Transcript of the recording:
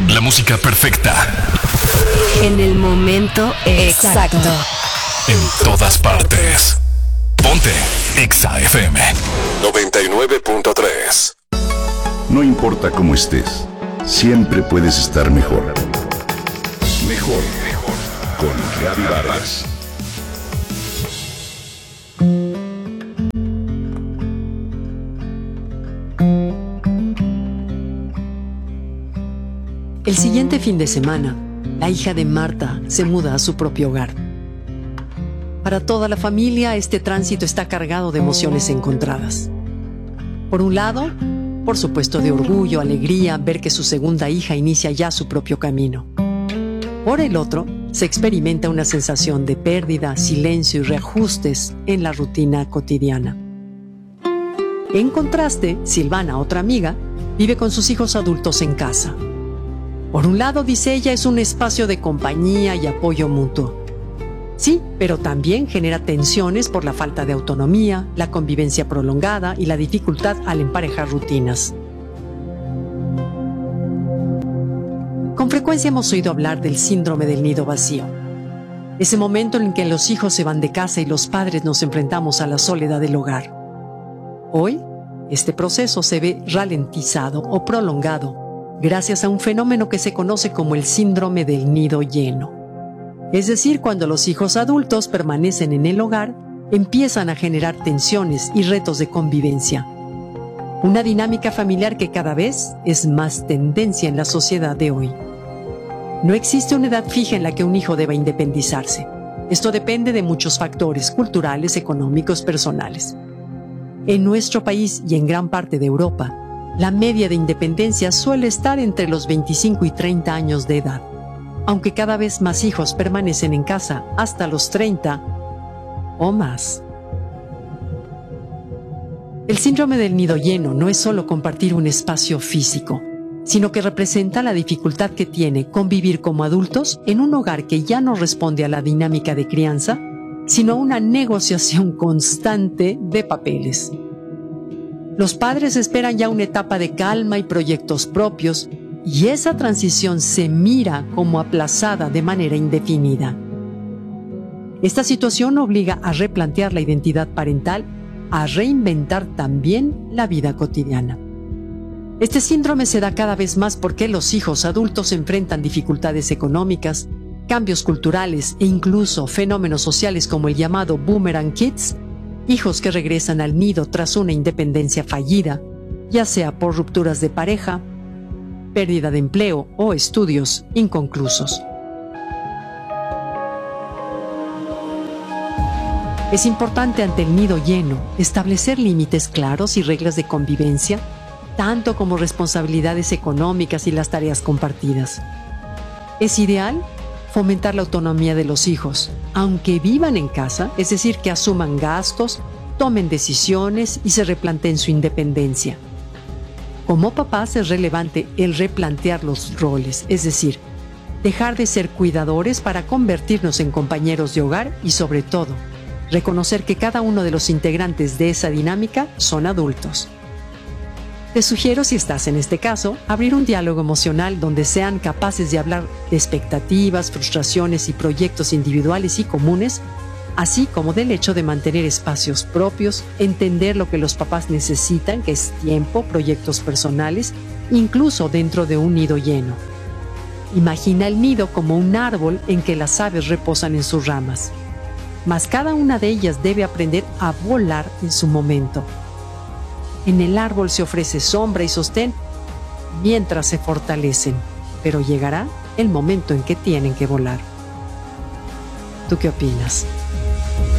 La música perfecta. En el momento exacto. En todas partes. Ponte Exa FM 99.3. No importa cómo estés, siempre puedes estar mejor. Mejor, mejor. Con Gaby Vargas. El siguiente fin de semana, la hija de Marta se muda a su propio hogar. Para toda la familia, este tránsito está cargado de emociones encontradas. Por un lado, por supuesto, de orgullo, alegría, ver que su segunda hija inicia ya su propio camino. Por el otro, se experimenta una sensación de pérdida, silencio y reajustes en la rutina cotidiana. En contraste, Silvana, otra amiga, vive con sus hijos adultos en casa. Por un lado, dice ella, es un espacio de compañía y apoyo mutuo. Sí, pero también genera tensiones por la falta de autonomía, la convivencia prolongada y la dificultad al emparejar rutinas. Con frecuencia hemos oído hablar del síndrome del nido vacío. Ese momento en que los hijos se van de casa y los padres nos enfrentamos a la soledad del hogar. Hoy, este proceso se ve ralentizado o prolongado gracias a un fenómeno que se conoce como el síndrome del nido lleno. Es decir, cuando los hijos adultos permanecen en el hogar, empiezan a generar tensiones y retos de convivencia. Una dinámica familiar que cada vez es más tendencia en la sociedad de hoy. No existe una edad fija en la que un hijo deba independizarse. Esto depende de muchos factores culturales, económicos, personales. En nuestro país y en gran parte de Europa, la media de independencia suele estar entre los 25 y 30 años de edad, aunque cada vez más hijos permanecen en casa hasta los 30 o más. El síndrome del nido lleno no es solo compartir un espacio físico, sino que representa la dificultad que tiene convivir como adultos en un hogar que ya no responde a la dinámica de crianza, sino a una negociación constante de papeles. Los padres esperan ya una etapa de calma y proyectos propios, y esa transición se mira como aplazada de manera indefinida. Esta situación obliga a replantear la identidad parental, a reinventar también la vida cotidiana. Este síndrome se da cada vez más porque los hijos adultos enfrentan dificultades económicas, cambios culturales e incluso fenómenos sociales como el llamado Boomerang Kids, hijos que regresan al nido tras una independencia fallida, ya sea por rupturas de pareja, pérdida de empleo o estudios inconclusos. Es importante ante el nido lleno establecer límites claros y reglas de convivencia, tanto como responsabilidades económicas y las tareas compartidas. Es ideal fomentar la autonomía de los hijos, aunque vivan en casa, es decir, que asuman gastos, tomen decisiones y se replanteen su independencia. Como papás es relevante el replantear los roles, es decir, dejar de ser cuidadores para convertirnos en compañeros de hogar y, sobre todo, reconocer que cada uno de los integrantes de esa dinámica son adultos. Te sugiero, si estás en este caso, abrir un diálogo emocional donde sean capaces de hablar de expectativas, frustraciones y proyectos individuales y comunes, así como del hecho de mantener espacios propios, entender lo que los papás necesitan, que es tiempo, proyectos personales, incluso dentro de un nido lleno. Imagina el nido como un árbol en que las aves reposan en sus ramas, mas cada una de ellas debe aprender a volar en su momento. En el árbol se ofrece sombra y sostén mientras se fortalecen, pero llegará el momento en que tienen que volar. ¿Tú qué opinas?